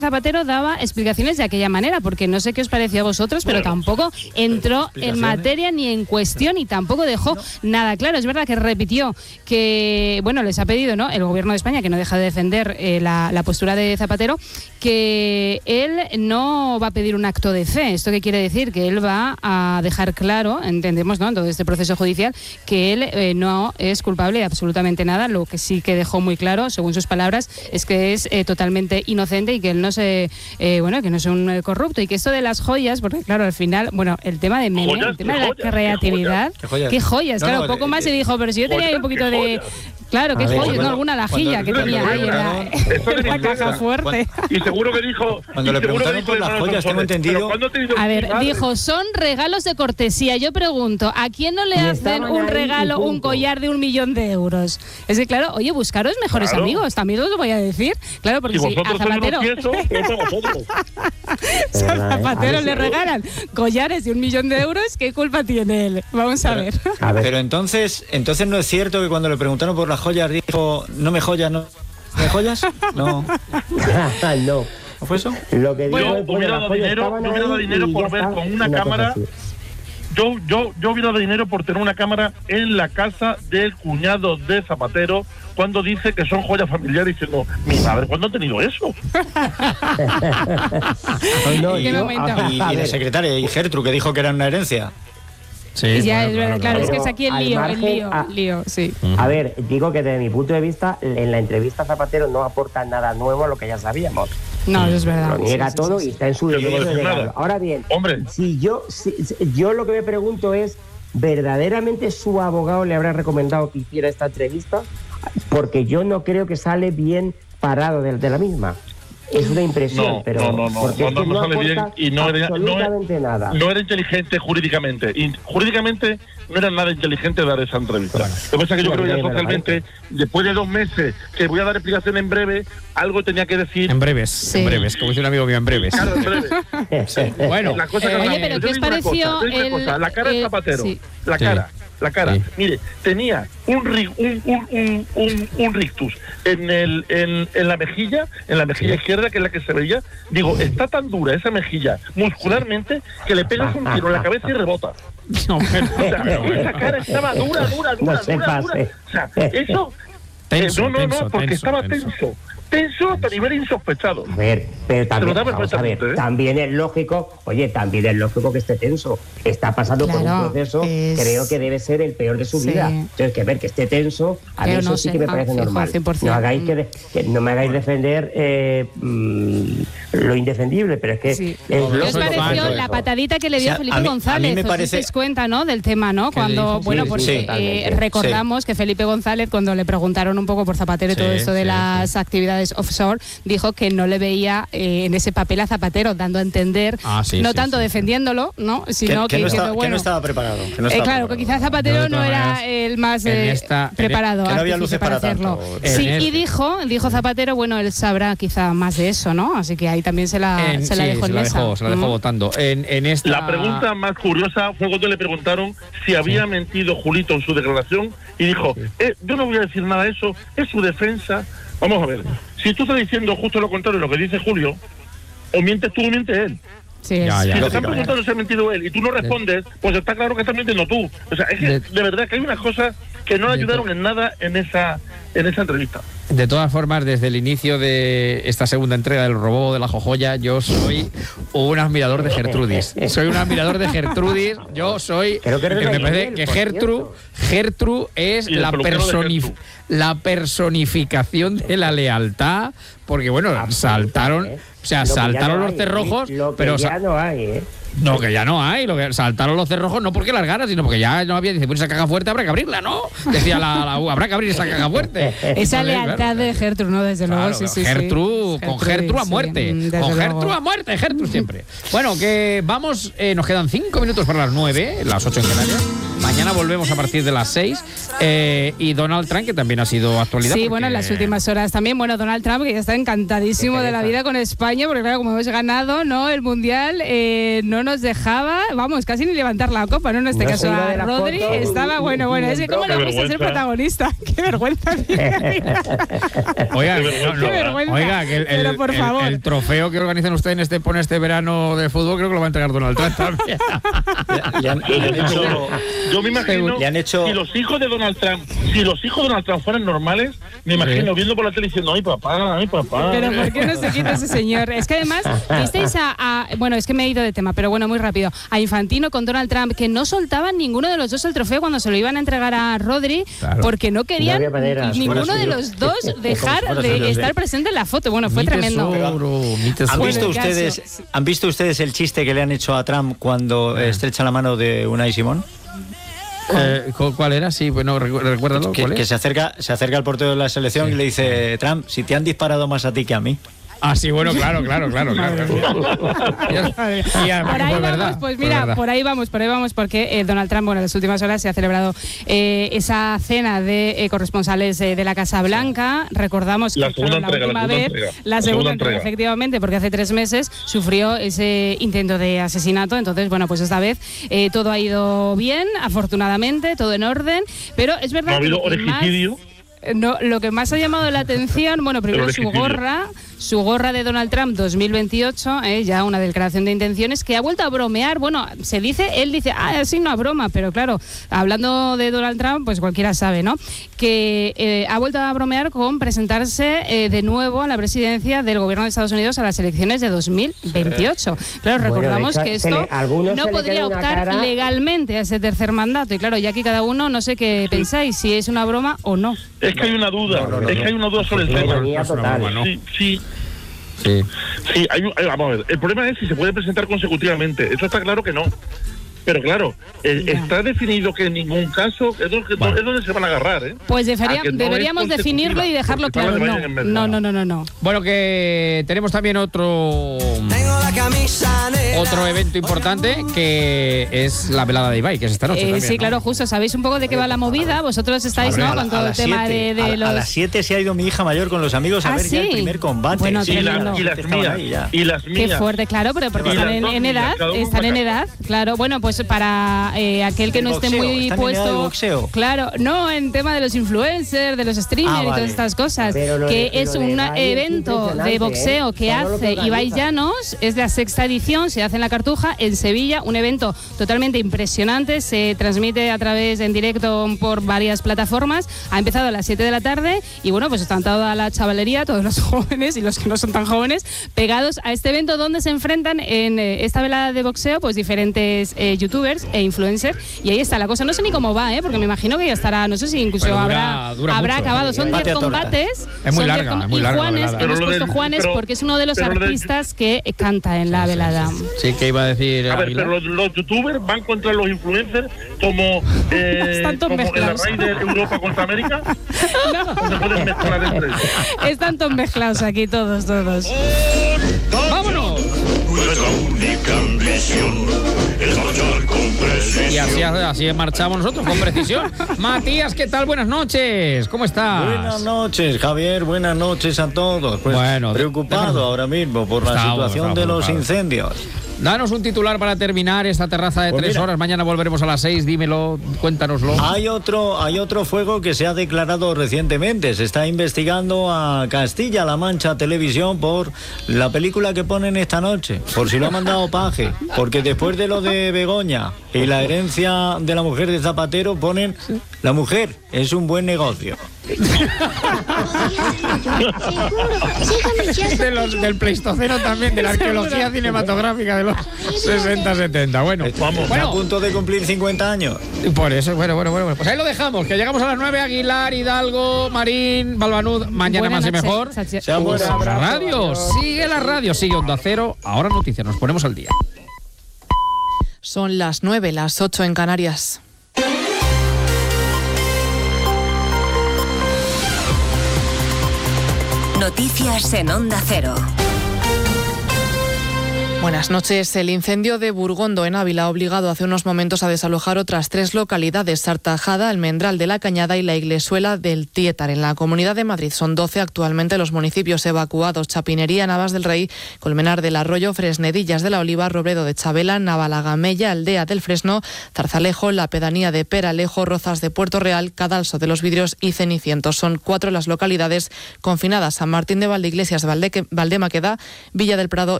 Zapatero daba explicaciones de aquella manera, porque no sé qué os parecía a vosotros, pero tampoco entró en materia ni en cuestión y tampoco dejó nada claro. Es verdad que repitió que, bueno, les ha pedido, ¿no?, el gobierno de España, que no deja de defender la postura de Zapatero, que él no va a pedir un acto de fe. ¿Esto qué quiere decir? Que él va a dejar claro, entendemos, ¿no?, en todo este proceso judicial, que él no es culpable de absolutamente nada. Lo que sí que dejó muy claro, según sus palabras, es que es totalmente inocente y que él no que no es un corrupto, y que esto de las joyas, porque claro, al final, bueno, el tema de Mene, el tema de la creatividad, qué joyas, claro, poco más se dijo, pero si yo tenía ahí un poquito de... Claro, qué joyas, ¿no? Alguna lajilla que tenía ahí en la caja fuerte. Y seguro que dijo... Cuando le preguntaron por las joyas, tengo entendido... A ver, dijo, son regalos de cortesía. Yo pregunto, ¿a quién no le hacen un regalo, un collar de 1 millón de euros? Es que claro, oye, buscaros mejores amigos, también os lo voy a decir. Claro, porque si a Zapatero... Si a Zapatero le regalan collares de 1 millón de euros, ¿qué culpa tiene él? Vamos a ver. Pero entonces no es cierto que cuando le preguntaron por las joyas dijo, no me joyas, no me joyas, no. No. ¿No fue eso? Lo que yo hubiera dado dinero por ver con una cámara. Yo hubiera dado dinero por tener una cámara en la casa del cuñado de Zapatero cuando dice que son joyas familiares, diciendo, mi madre, ¿cuándo ha tenido eso? Y la secretaria, y Gertrude, que dijo que era una herencia. Sí, ya, claro, es que es aquí el lío, sí. A ver, digo que desde mi punto de vista, en la entrevista Zapatero no aporta nada nuevo a lo que ya sabíamos. No, eso es verdad. Lo niega todo y está en su derecho de negarlo. Ahora bien, si yo lo que me pregunto es, ¿verdaderamente su abogado le habrá recomendado que hiciera esta entrevista? Porque yo no creo que sale bien parado de la misma. Es una impresión, pero no sale bien y no era inteligente jurídicamente. Y jurídicamente no era nada inteligente dar esa entrevista. Lo que pasa es que yo creo ya socialmente, después de 2 meses, que voy a dar explicación en breve, algo tenía que decir. En breves, como dice un amigo mío, en breves. Claro, en breve. Bueno, oye, pero ¿qué os pareció la cara de Zapatero? La cara, mire, tenía un rictus en la mejilla izquierda, que es la que se veía. Digo, está tan dura esa mejilla muscularmente que le pegas un tiro en la cabeza y rebota. Esa cara estaba dura. O sea, eso... porque estaba tenso hasta nivel insospechado. A ver, pero también, también es lógico, que esté tenso. Está pasando por un proceso, creo que debe ser el peor de su vida. Entonces, que esté tenso, a mí eso sí que me parece normal. 100%. No me hagáis defender lo indefendible, pero es que... ¿Qué os pareció la patadita que le dio Felipe González? ¿Os dais cuenta, no, del tema, no? Cuando, recordamos que Felipe González, cuando le preguntaron un poco por Zapatero y todo esto de las actividades offshore, dijo que no le veía en ese papel a Zapatero, dando a entender, tanto defendiéndolo, ¿no?, sino que no estaba preparado. Claro, que quizás Zapatero no era el más preparado. Que no había luces para hacerlo. Y dijo Zapatero, bueno, él sabrá quizá más de eso, ¿no? Así que ahí también se la dejó en mesa. Se la dejó votando. La pregunta más curiosa fue cuando le preguntaron si había mentido Julito en su declaración, y dijo, yo no voy a decir nada de eso, es su defensa. Vamos a ver, si tú estás diciendo justo lo contrario de lo que dice Julio, o mientes tú o miente él. Si te están preguntando si ha mentido él y tú no respondes, pues está claro que estás mintiendo tú. O sea, es que de verdad que hay unas cosas que no ayudaron en nada en esa entrevista. De todas formas, desde el inicio de esta segunda entrega del Robo de la Jojoya, yo soy un admirador de Gertrudis. Yo soy... me parece que Gertrude es la personificación de la lealtad, porque bueno, saltaron los cerrojos, pero ya no hay, No, que ya no hay. Lo que saltaron los cerrojos no porque las ganas, sino porque ya no había. Dice, pues esa caja fuerte habrá que abrirla, ¿no? Decía la U, habrá que abrir esa caja fuerte. Esa lealtad de Gertrude, ¿no? Desde luego, Gertrude, con Gertrude a muerte. Con Gertrude a muerte, Gertrude siempre. Bueno, que vamos, nos quedan 5 minutos para las 9, las 8 en Canarias. Mañana. Mañana volvemos a partir de las 6. Y Donald Trump, que también ha sido actualidad. Sí, bueno, en las últimas horas también. Bueno, Donald Trump, que ya está encantadísimo de la vida con España, porque claro, como hemos ganado, ¿no? El Mundial no nos dejaba, vamos, casi ni levantar la copa, ¿no? En este caso a Rodri estaba, bueno, es que cómo le gusta ser protagonista. Qué vergüenza. Oiga, que por favor. el trofeo que organizan ustedes en este verano de fútbol, creo que lo va a entregar Donald Trump también. Yo me imagino, si los hijos de Donald Trump fueran normales, me imagino viendo por la tele diciendo, ay papá. Pero ¿por qué no se quita ese señor? Es que además, visteis bueno, es que me he ido de tema, pero bueno, muy rápido, a Infantino con Donald Trump, que no soltaban ninguno de los dos el trofeo cuando se lo iban a entregar a Rodri, porque no querían ninguno de los dos dejar de estar presente en la foto. Bueno, fue tremendo. ¿Han visto ustedes el chiste que le han hecho a Trump cuando estrecha la mano de Unai Simón? ¿Cuál era? Sí, bueno, recuérdalo. Que se acerca al portero de la selección y le dice, Trump, si te han disparado más a ti que a mí. Ah, sí, bueno, claro. Por ahí vamos, pues mira, por ahí vamos, porque Donald Trump, bueno, en las últimas horas se ha celebrado esa cena de corresponsales de la Casa Blanca. Recordamos que la segunda entrega, efectivamente, porque hace 3 meses sufrió ese intento de asesinato. Entonces, bueno, pues esta vez todo ha ido bien, afortunadamente, todo en orden, pero es verdad ¿no ha habido orejicidio? No, lo que más ha llamado la atención, bueno, primero su gorra de Donald Trump 2028, ya una declaración de intenciones, que ha vuelto a bromear. Bueno, él dice, sí, no a broma, pero claro, hablando de Donald Trump, pues cualquiera sabe, ¿no? Que ha vuelto a bromear con presentarse de nuevo a la presidencia del gobierno de Estados Unidos a las elecciones de 2028. Claro, recordamos que esto no podría optar legalmente a ese tercer mandato. Y claro, ya aquí cada uno, no sé qué pensáis, si es una broma o no. Es que hay una duda, hay una duda sobre el tema. Sí, vamos a ver. El problema es si se puede presentar consecutivamente. Eso está claro que no. Pero claro, está definido que en ningún caso es donde se van a agarrar, ¿eh? Pues deberíamos definirlo y dejarlo claro. No. Bueno, que tenemos también otro evento importante, que es la velada de Ibai, que es esta noche también, sí, claro, justo. ¿Sabéis un poco de qué va la movida? Vosotros estáis, ¿no? Con todo el tema de los... A las 7 se ha ido mi hija mayor con los amigos a ver ya el primer combate. Bueno, y las mías. Qué fuerte, claro, pero porque están en edad, claro. Bueno, pues para aquel que no esté muy puesto, claro, no en tema de los influencers, de los streamers y todas estas cosas, que es un evento de boxeo que hace Ibai Llanos, es la 6ª edición, se hace en la Cartuja, en Sevilla, un evento totalmente impresionante, se transmite a través en directo por varias plataformas, ha empezado a las 7 de la tarde y bueno, pues están toda la chavalería, todos los jóvenes y los que no son tan jóvenes, pegados a este evento donde se enfrentan en esta velada de boxeo, pues diferentes youtubers e influencers, y ahí está la cosa. No sé ni cómo va, porque me imagino que ya estará, no sé si incluso habrá acabado. Son 10 combates. Es muy larga. Y Juanes, hemos puesto Juanes porque es uno de los artistas que canta en la velada. Sí, que iba a decir. A ver, pero los youtubers van contra los influencers como el rey de Europa contra América. No. Se pueden mezclar entre ellos. Están todos mezclados aquí, todos. ¡Vámonos! Nuestra única ambición es marchar con precisión. Y así marchamos nosotros, con precisión. Matías, ¿qué tal? Buenas noches. ¿Cómo estás? Buenas noches, Javier. Buenas noches a todos. Pues preocupado ahora mismo por la situación de los incendios. Danos un titular para terminar esta terraza de 3 horas. Mañana volveremos a las 6. Dímelo, cuéntanoslo. Hay otro fuego que se ha declarado recientemente. Se está investigando a Castilla-La Mancha Televisión por la película que ponen esta noche. Por si lo ha mandado Paje. Porque después de lo de Begoña y la herencia de la mujer de Zapatero, ponen la mujer es un buen negocio. Del Pleistoceno también, de la arqueología cinematográfica de los 60-70. Bueno, vamos. A punto de cumplir 50 años. Por eso, bueno. Pues ahí lo dejamos, que llegamos a las 9. Aguilar, Hidalgo, Marín, Balbanud. Mañana más y mejor. La radio, sigue la radio, sigue Onda Cero. Ahora noticias, nos ponemos al día. Son las 9, las 8 en Canarias. Noticias en Onda Cero. Buenas noches. El incendio de Burgondo en Ávila ha obligado hace unos momentos a desalojar otras 3 localidades: Sartajada, Almendral de la Cañada y la Iglesuela del Tietar. En la Comunidad de Madrid son 12 actualmente los municipios evacuados: Chapinería, Navas del Rey, Colmenar del Arroyo, Fresnedillas de la Oliva, Robledo de Chabela, Navalagamella, Aldea del Fresno, Zarzalejo, la pedanía de Peralejo, Rozas de Puerto Real, Cadalso de los Vidrios y Cenicientos. Son 4 las localidades confinadas: San Martín de Valdeiglesias, Valdemaqueda, Villa del Prado